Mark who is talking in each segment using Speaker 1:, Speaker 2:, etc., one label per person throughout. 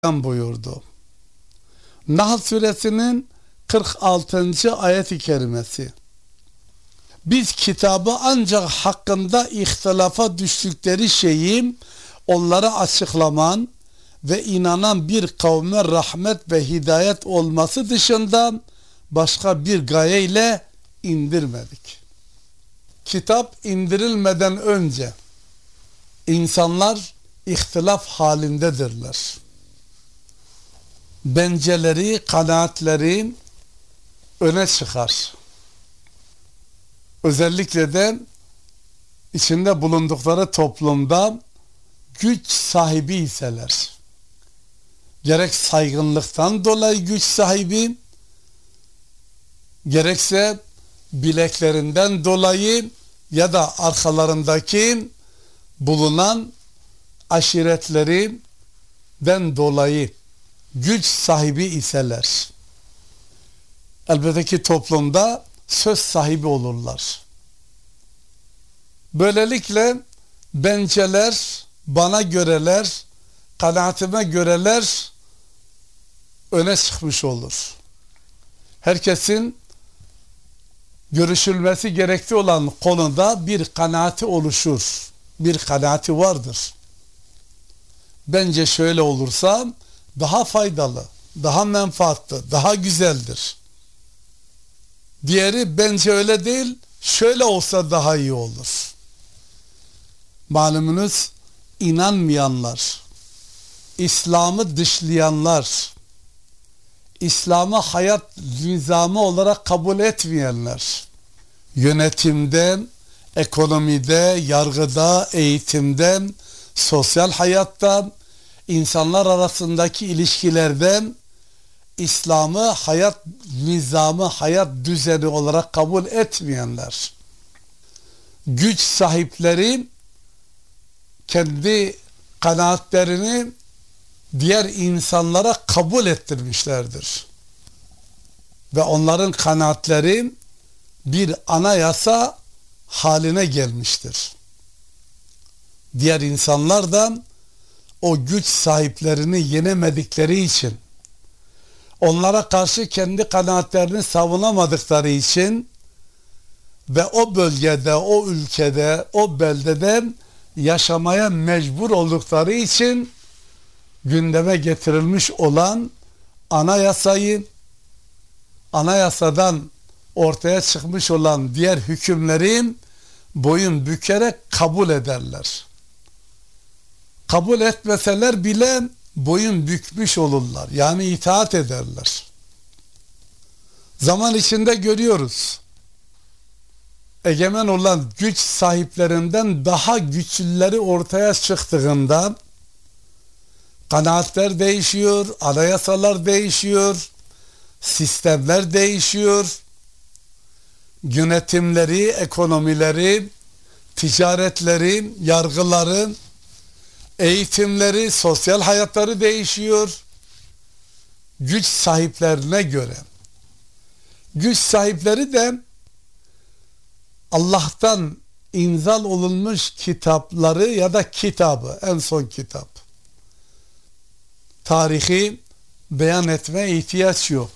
Speaker 1: buyurdu. Nahl suresinin 46. ayet-i kerimesi. Biz kitabı ancak hakkında ihtilafa düştükleri şeyi onlara açıklaman ve inanan bir kavme rahmet ve hidayet olması dışında başka bir gayeyle indirmedik. Kitap indirilmeden önce insanlar ihtilaf halindedirler. Benceleri, kanaatleri öne çıkar. Özellikle de içinde bulundukları toplumda güç sahibi iseler, gerek saygınlıktan dolayı güç sahibi, gerekse bileklerinden dolayı ya da arkalarındaki bulunan aşiretlerinden dolayı güç sahibi iseler, elbette ki toplumda söz sahibi olurlar. Böylelikle benceler, bana göreler, kanaatime göreler öne çıkmış olur. Herkesin görüşülmesi gerektiği olan konuda bir kanaati oluşur. Bir kanaati vardır. Bence şöyle olursa daha faydalı, daha menfaatlı, daha güzeldir. Diğeri bence öyle değil, şöyle olsa daha iyi olur. Malumunuz inanmayanlar, İslam'ı dışlayanlar, İslam'ı hayat nizamı olarak kabul etmeyenler, yönetimde, ekonomide, yargıda, eğitimde, sosyal hayatta, insanlar arasındaki ilişkilerden İslam'ı hayat nizamı, hayat düzeni olarak kabul etmeyenler, güç sahipleri kendi kanaatlerini diğer insanlara kabul ettirmişlerdir. Ve onların kanaatleri bir anayasa haline gelmiştir. Diğer insanlar da o güç sahiplerini yenemedikleri için, onlara karşı kendi kanaatlerini savunamadıkları için ve o bölgede, o ülkede, o beldede yaşamaya mecbur oldukları için gündeme getirilmiş olan anayasayı, anayasadan ortaya çıkmış olan diğer hükümlerin boyun bükerek kabul ederler. Kabul etmeseler bile boyun bükmüş olurlar. Yani itaat ederler. Zaman içinde görüyoruz. Egemen olan güç sahiplerinden daha güçlüleri ortaya çıktığında kanaatler değişiyor, anayasalar değişiyor, sistemler değişiyor, yönetimleri, ekonomileri, ticaretleri, yargıları, eğitimleri, sosyal hayatları değişiyor. Güç sahiplerine göre. Güç sahipleri de Allah'tan inzal olunmuş kitapları ya da kitabı, en son kitap. Tarihi beyan etmeye ihtiyaç yok.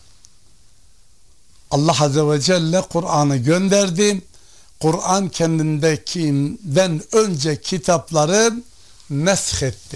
Speaker 1: Allah Azze ve Celle Kur'an'ı gönderdi. Kur'an kendinden önce kitapları nesh etti.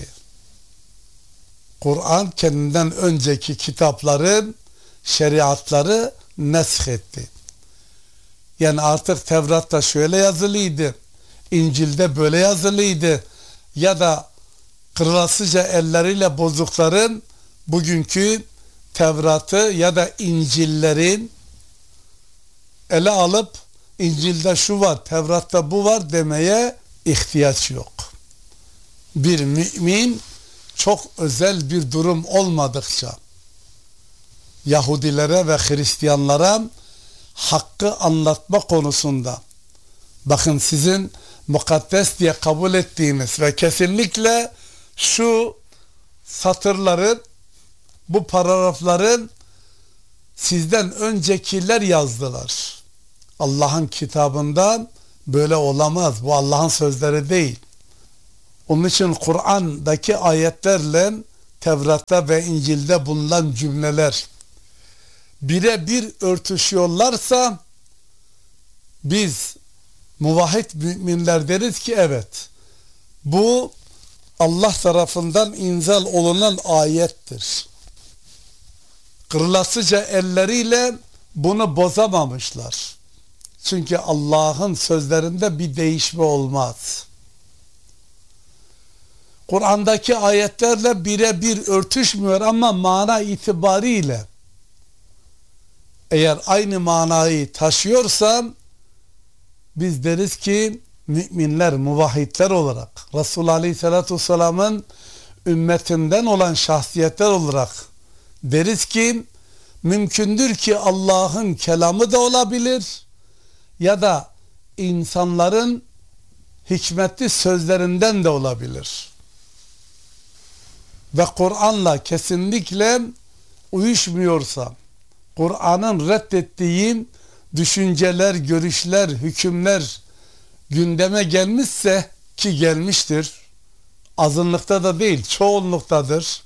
Speaker 1: Kur'an kendinden önceki kitapların şeriatları nesh etti. Yani artık Tevrat'ta şöyle yazılıydı, İncil'de böyle yazılıydı ya da kırılasıca elleriyle bozdukların bugünkü Tevrat'ı ya da İncil'lerin ele alıp İncil'de şu var, Tevrat'ta bu var demeye ihtiyaç yok. Bir mümin çok özel bir durum olmadıkça Yahudilere ve Hristiyanlara hakkı anlatma konusunda, bakın sizin mukaddes diye kabul ettiğiniz ve kesinlikle şu satırların, bu paragrafların sizden öncekiler yazdılar. Allah'ın kitabında böyle olamaz. Bu Allah'ın sözleri değil. Onun için Kur'an'daki ayetlerle Tevrat'ta ve İncil'de bulunan cümleler birebir örtüşüyorlarsa biz muvahhid müminler deriz ki evet, bu Allah tarafından inzal olunan ayettir. Kırılasıca elleriyle bunu bozamamışlar. Çünkü Allah'ın sözlerinde bir değişme olmaz. Kur'an'daki ayetlerle birebir örtüşmüyor ama mana itibariyle eğer aynı manayı taşıyorsa biz deriz ki müminler, muvahhidler olarak, Resulullah Aleyhisselatü Vesselam'ın ümmetinden olan şahsiyetler olarak deriz ki mümkündür ki Allah'ın kelamı da olabilir ya da insanların hikmetli sözlerinden de olabilir. Ve Kur'an'la kesinlikle uyuşmuyorsa, Kur'an'ın reddettiği düşünceler, görüşler, hükümler gündeme gelmişse, ki gelmiştir, azınlıkta da değil, çoğunluktadır,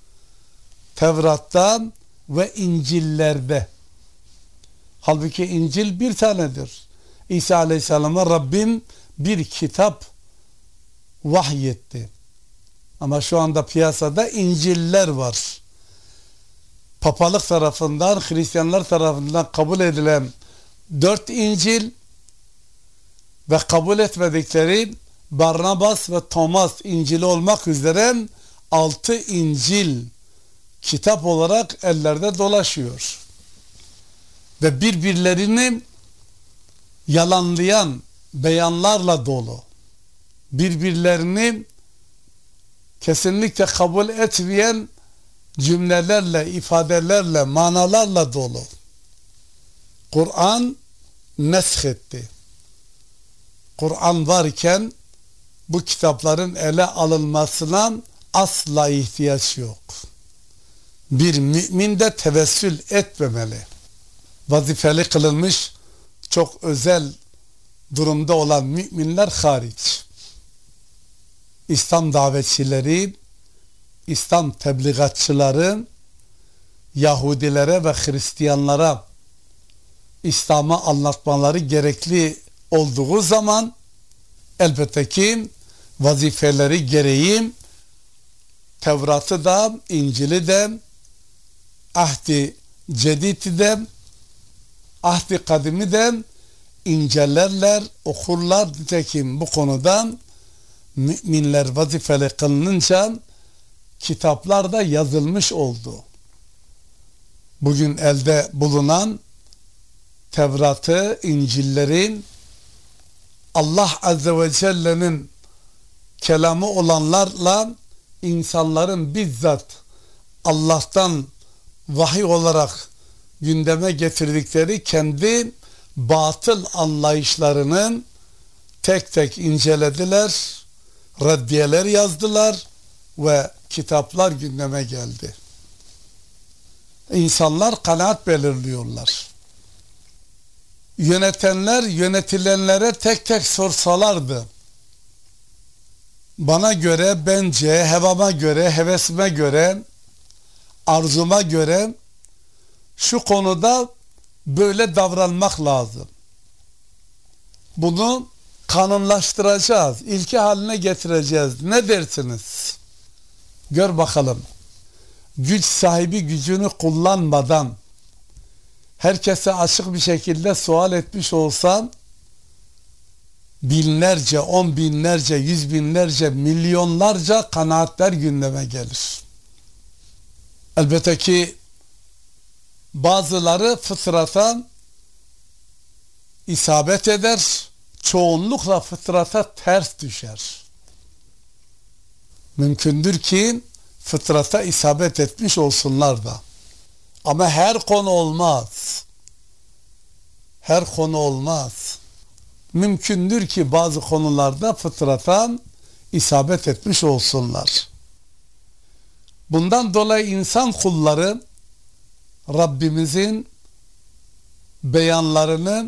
Speaker 1: Tevrat'ta ve İncil'lerde. Halbuki İncil bir tanedir. İsa Aleyhisselam'a Rabbim bir kitap vahyetti. Ama şu anda piyasada İncil'ler var. Papalık tarafından, Hristiyanlar tarafından kabul edilen 4 İncil ve kabul etmedikleri Barnabas ve Thomas İncil'i olmak üzere 6 İncil kitap olarak ellerde dolaşıyor. Ve birbirlerini yalanlayan beyanlarla dolu. Birbirlerini kesinlikle kabul etmeyen cümlelerle, ifadelerle, manalarla dolu. Kur'an neshetti. Kur'an varken bu kitapların ele alınmasına asla ihtiyaç yok. Bir mümin de tevessül etmemeli. Vazifeli kılınmış çok özel durumda olan müminler hariç. İslam davetçileri, İslam tebligatçıları Yahudilere ve Hristiyanlara İslam'ı anlatmaları gerekli olduğu zaman elbette ki vazifeleri gereği Tevrat'ı da, İncil'i de, Ahd-i Cedid'i de, Ahd-i Kadim'i de incelerler, okurlar. Nitekim bu konuda müminler vazifeli kılınınca kitaplar da yazılmış oldu. Bugün elde bulunan Tevrat'ı, İncil'lerin Allah Azze ve Celle'nin kelamı olanlarla insanların bizzat Allah'tan vahiy olarak gündeme getirdikleri kendi batıl anlayışlarının tek tek incelediler, reddiyeler yazdılar ve kitaplar gündeme geldi. İnsanlar kanaat belirliyorlar. Yönetenler yönetilenlere tek tek sorsalardı, bana göre, bence, hevama göre, hevesime göre, arzuma göre şu konuda böyle davranmak lazım. Bunu kanunlaştıracağız, ilke haline getireceğiz. Ne dersiniz? Gör bakalım. Güç sahibi gücünü kullanmadan herkese açık bir şekilde sual etmiş olsan binlerce, 10 binlerce, 100 binlerce, milyonlarca kanaatler gündeme gelir. Elbette ki bazıları fıtrata isabet eder, çoğunlukla fıtrata ters düşer. Mümkündür ki fıtrata isabet etmiş olsunlar da. Ama her konu olmaz. Her konu olmaz. Mümkündür ki bazı konularda fıtrata isabet etmiş olsunlar. Bundan dolayı insan kulları Rabbimizin beyanlarını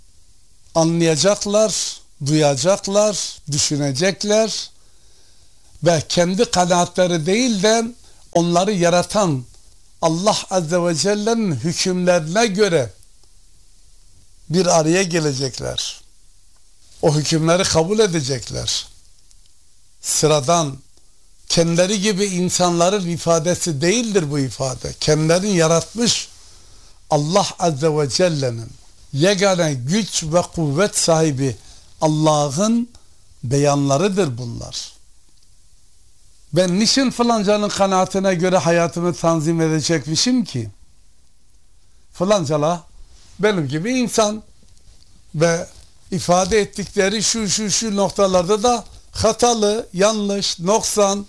Speaker 1: anlayacaklar, duyacaklar, düşünecekler ve kendi kanaatleri değil de onları yaratan Allah Azze ve Celle'nin hükümlerine göre bir araya gelecekler. O hükümleri kabul edecekler. Sıradan kendileri gibi insanların ifadesi değildir bu ifade. Kendilerini yaratmış Allah Azze ve Celle'nin yegane güç ve kuvvet sahibi Allah'ın beyanlarıdır bunlar. Ben niçin falancanın kanaatine göre hayatımı tanzim edecekmişim ki? Falancala benim gibi insan ve ifade ettikleri şu noktalarda da hatalı, yanlış, noksan,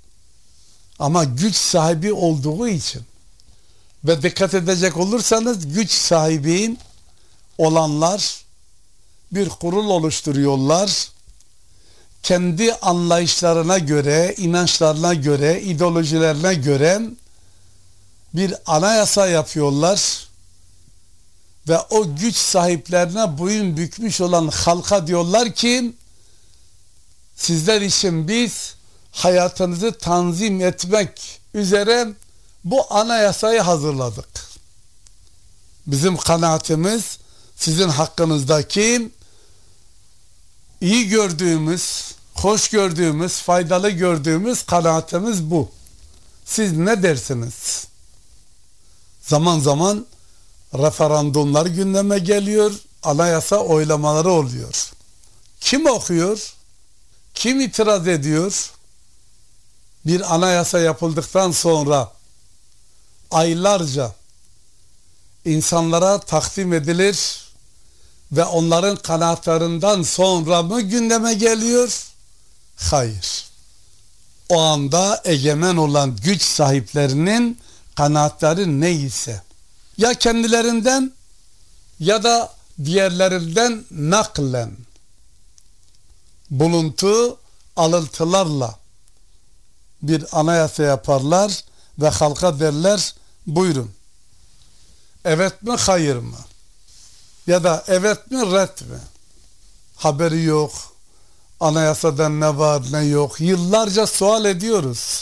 Speaker 1: ama güç sahibi olduğu için ve dikkat edecek olursanız güç sahibi olanlar bir kurul oluşturuyorlar. Kendi anlayışlarına göre, inançlarına göre, ideolojilerine göre bir anayasa yapıyorlar ve o güç sahiplerine boyun bükmüş olan halka diyorlar ki sizler için biz hayatınızı tanzim etmek üzere bu anayasayı hazırladık. Bizim kanaatimiz sizin hakkınızdaki iyi gördüğümüz, hoş gördüğümüz, faydalı gördüğümüz kanaatimiz bu. Siz ne dersiniz? Zaman zaman referandumlar gündeme geliyor, anayasa oylamaları oluyor. Kim okuyor? Kim itiraz ediyor? Bir anayasa yapıldıktan sonra aylarca insanlara takdim edilir ve onların kanaatlerinden sonra mı gündeme geliyor? Hayır. O anda egemen olan güç sahiplerinin kanaatleri neyse, ya kendilerinden ya da diğerlerinden naklen, buluntu alıntılarla bir anayasa yaparlar ve halka derler buyurun. Evet mi, hayır mı? Ya da evet mi, ret mi? Haberi yok. Anayasadan ne var ne yok. Yıllarca sual ediyoruz.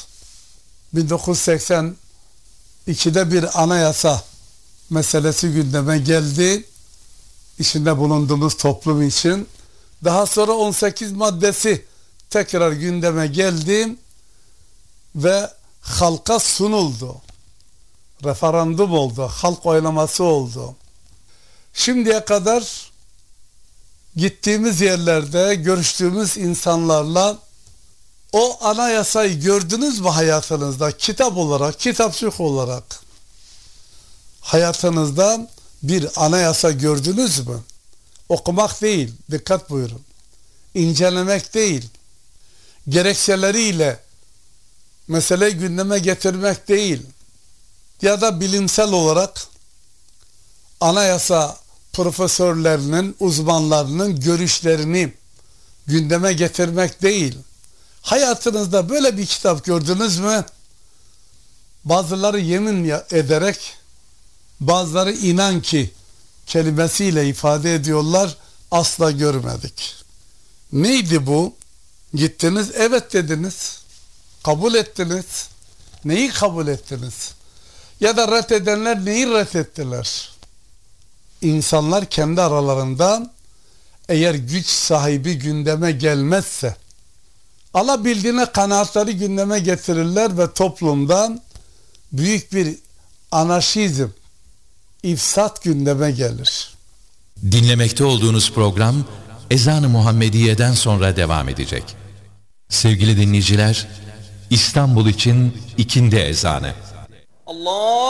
Speaker 1: 1982'de bir anayasa meselesi gündeme geldi. İçinde bulunduğumuz toplum için. Daha sonra 18 maddesi tekrar gündeme geldi ve halka sunuldu. Referandum oldu, halk oylaması oldu. Şimdiye kadar gittiğimiz yerlerde görüştüğümüz insanlarla o anayasayı gördünüz mü hayatınızda? Kitap olarak, kitapçık olarak hayatınızda bir anayasa gördünüz mü? Okumak değil, dikkat buyurun. İncelemek değil, gerekçeleriyle meseleyi gündeme getirmek değil ya da bilimsel olarak anayasa profesörlerinin, uzmanlarının görüşlerini gündeme getirmek değil. Hayatınızda böyle bir kitap gördünüz mü? Bazıları yemin ederek, bazıları inan ki kelimesiyle ifade ediyorlar, asla görmedik. Neydi bu? Gittiniz, evet dediniz, kabul ettiniz. Neyi kabul ettiniz? Ya da ret edenler neyi ret ettiler? İnsanlar kendi aralarında eğer güç sahibi gündeme gelmezse alabildiğine kanaatleri gündeme getirirler ve toplumdan büyük bir anarşizm, ifsat gündeme gelir.
Speaker 2: Dinlemekte olduğunuz program Ezan-ı Muhammediye'den sonra devam edecek. Sevgili dinleyiciler, İstanbul için ikindi ezanı.
Speaker 3: Allah